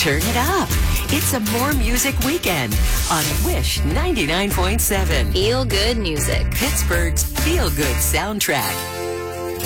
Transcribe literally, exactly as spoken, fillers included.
turn it up. It's a More Music Weekend on Wish ninety-nine point seven. Feel good music. Pittsburgh's feel-good soundtrack.